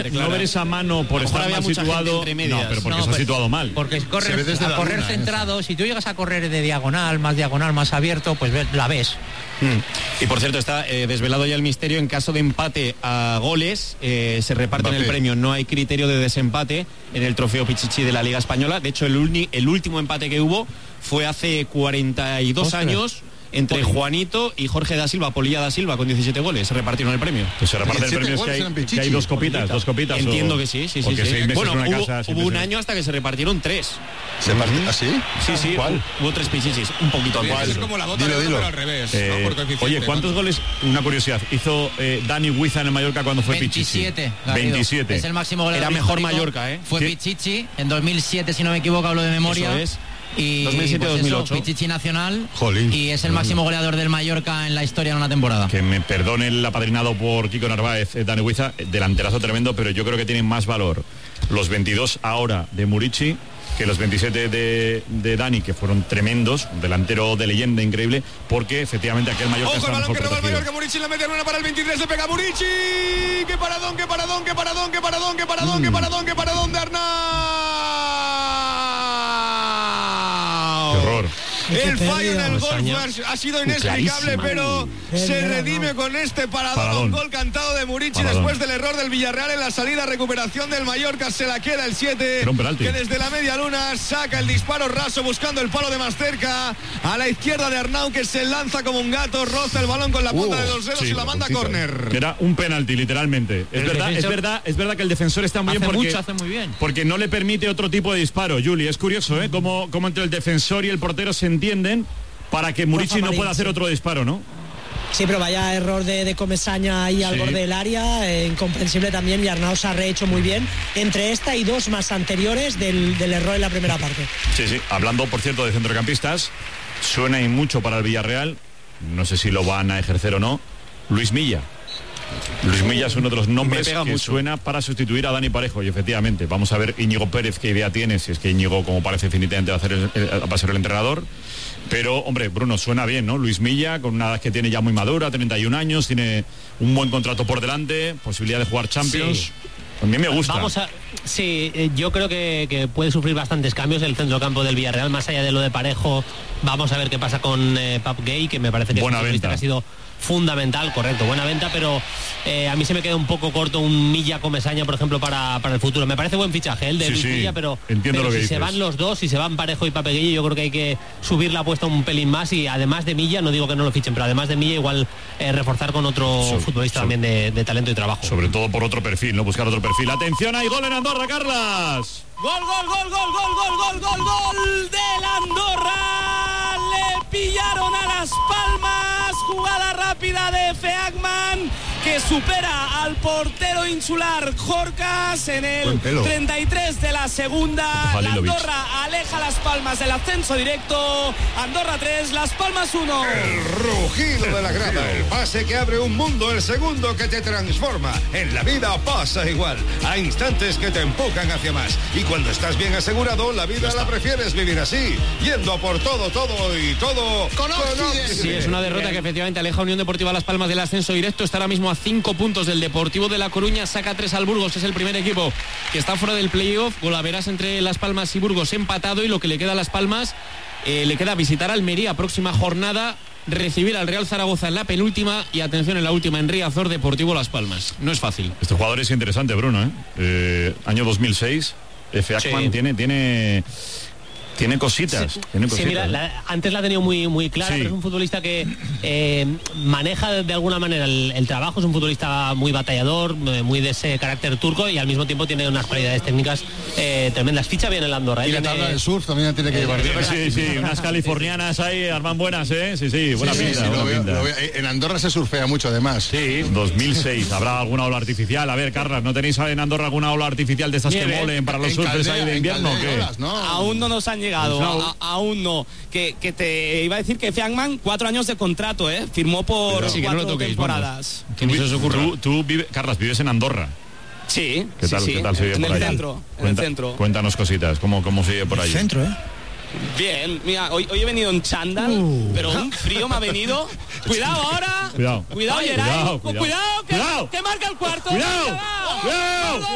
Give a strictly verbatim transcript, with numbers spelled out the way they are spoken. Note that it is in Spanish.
claro. no ver esa mano por estar mal situado. No, pero porque no, se ha situado mal. Porque correr, se a correr luna, centrado, eso. Si tú llegas a correr de diagonal, más diagonal, más abierto, pues la ves. Mm. Y por cierto, está eh, desvelado ya el misterio. En caso de empate a goles, eh, se reparten el premio. No hay criterio de desempate en el trofeo Pichichi de la Liga Española. De hecho, el, uni, el último empate que hubo fue hace cuarenta y dos Ostras. años entre Juanito y Jorge da Silva, Polilla da Silva, con diecisiete goles. Se repartieron el premio. Pues se reparte el premio, es que hay, que hay dos copitas, dos copitas. Entiendo o, que sí, sí, sí. sí. Bueno, hubo, casa, hubo un año hasta que se repartieron tres. ¿Se uh-huh. partió así? Sí, sí. ¿Cuál? Hubo tres pichichis, un poquito antes. Es como la bota dilo, de oro, pero al revés. Eh, ¿no? Oye, ¿cuántos ¿no? goles? Una curiosidad. Hizo eh, Dani Huiza en el Mallorca cuando fue veintisiete, Pichichi. veintisiete. Es el máximo goleador. Era mejor histórico. Mallorca, ¿eh? Fue Pichichi en dos mil siete, si no me equivoco, hablo de memoria. Eso es. Y dos mil siete dos mil ocho. Pues Pichichi nacional. Jolín. Y es el máximo goleador del Mallorca en la historia en una temporada. Que me perdone el apadrinado por Kiko Narváez, eh, Dani Huiza, delanterazo tremendo, pero yo creo que tienen más valor los veintidós ahora de Murici que los veintisiete de, de Dani, que fueron tremendos, un delantero de leyenda increíble, porque efectivamente aquel Mallorca Ojo, está el balón mejor que roba el protegido. Mallorca, Murici la mete en una para el veintitrés, le pega Murici. ¡Qué paradón, qué paradón, qué paradón, qué paradón, qué paradón, mm. qué paradón, qué paradón de Arnau! ¡Qué horror! El fallo en el gol fue, ha sido inexplicable, pero se redime con este paradón, paradón. Un gol cantado de Murici paradón. Después del error del Villarreal en la salida, recuperación del Mallorca, se la queda el siete, que desde la media luna saca el disparo raso buscando el palo de más cerca, a la izquierda de Arnau, que se lanza como un gato, roza el balón con la punta uh, de los dedos sí, y la manda a córner. Era un penalti, literalmente. Es verdad, es verdad, es verdad que el defensor está muy hace bien porque, mucho, hace muy bien porque no le permite otro tipo de disparo, Juli. Es curioso, ¿eh? Cómo, cómo entre el defensor y el portero se entienden para que Murici no pueda hacer otro disparo, ¿no? Sí, pero vaya error de, de Comesaña ahí al sí. borde del área, eh, incomprensible también, y Arnau se ha rehecho muy bien entre esta y dos más anteriores del, del error en la primera parte. Sí, sí, hablando por cierto de centrocampistas, suena y mucho para el Villarreal, no sé si lo van a ejercer o no, Luis Milla. Luis Milla es uno de los nombres que mucho. Suena para sustituir a Dani Parejo, y efectivamente, vamos a ver Íñigo Pérez qué idea tiene, si es que Íñigo, como parece definitivamente, va a, hacer el, va a ser el entrenador. Pero, hombre, Bruno, suena bien, ¿no? Luis Milla, con una edad que tiene ya muy madura, treinta y un años, tiene un buen contrato por delante, posibilidad de jugar Champions. Sí. A mí me gusta. Vamos a, sí, yo creo que, que puede sufrir bastantes cambios el centrocampo del Villarreal, más allá de lo de Parejo. Vamos a ver qué pasa con eh, Pap Gay, que me parece que buena es un venta. Que ha sido fundamental, correcto, buena venta, pero eh, a mí se me queda un poco corto un Milla Comesaña, por ejemplo, para, para el futuro. Me parece buen fichaje el de sí, Luis sí, Milla, pero, entiendo pero lo que si dices. Se van los dos, si se van Parejo y Papeguillo, yo creo que hay que subir la apuesta un pelín más, y además de Milla, no digo que no lo fichen, pero además de Milla igual eh, reforzar con otro so, futbolista so, también de, de talento y trabajo. Sobre todo por otro perfil, no buscar otro perfil. Atención, hay gol en Andorra, Carlas. Gol, gol, gol, gol, gol, gol, gol, gol, gol del Andorra. Le pillaron a Las Palmas. Jugada rápida de Feagman, que supera al portero insular Jorcas en el treinta y tres de la segunda. La Andorra aleja a Las Palmas del ascenso directo. Andorra tres, Las Palmas uno. El rugido de la grada, el pase que abre un mundo, el segundo que te transforma. En la vida pasa igual. Hay instantes que te empujan hacia más. Y cuando estás bien asegurado, la vida la prefieres vivir así, yendo a por todo, todo y todo con Oxide. Sí, es una derrota que efectivamente aleja a Unión Deportiva Las Palmas del ascenso directo. Está ahora mismo a cinco puntos del Deportivo de La Coruña, saca tres al Burgos, es el primer equipo que está fuera del playoff. Golaveras entre Las Palmas y Burgos empatado, y lo que le queda a Las Palmas, eh, le queda visitar Almería próxima jornada, recibir al Real Zaragoza en la penúltima y, atención, en la última en Riazor, Deportivo Las Palmas. No es fácil. Este jugador es interesante, Bruno, ¿eh? eh año dos mil seis, F. Ackman sí. tiene... tiene... Tiene cositas, sí, tiene cositas. Sí, mira, la, antes la ha tenido muy, muy clara, sí. Pero es un futbolista que eh, maneja de alguna manera el, el trabajo, es un futbolista muy batallador, muy de ese carácter turco, y al mismo tiempo tiene unas cualidades técnicas eh, tremendas. Ficha bien el Andorra. Y la tabla del surf también tiene que eh, llevar bien. Sí, sí, unas californianas ahí, arman buenas, ¿eh? Sí, sí, buena sí, pinta. Sí, buena lo veo, pinta. Lo veo. En Andorra se surfea mucho, además. Sí, dos mil seis, ¿habrá alguna ola artificial? A ver, Carlas, ¿no tenéis en Andorra alguna ola artificial de estas Nieve. que molen para los surfers ahí de invierno o qué? ¿No? Aún no nos han llegado. No. Aún no, que, que te iba a decir que Feagman, cuatro años de contrato, ¿eh? Firmó por Pero, sí, cuatro no toquéis, temporadas. ¿Qué se os ocurre? Tú, tú vive, Carlas, vives en Andorra. Sí, ¿Qué tal, sí, ¿qué tal se vive en por el allá? centro, Cuenta, en el centro. Cuéntanos cositas, ¿cómo, cómo se vive por allí? El centro, ¿eh? Bien, mira, hoy, hoy he venido en chándal, uh. pero un frío me ha venido. Cuidado ahora. Cuidado. Cuidado, Geray. Cuidado, cuidado, cuidado. cuidado que, cuidado. que marca el cuarto. Cuidado. Cuidado.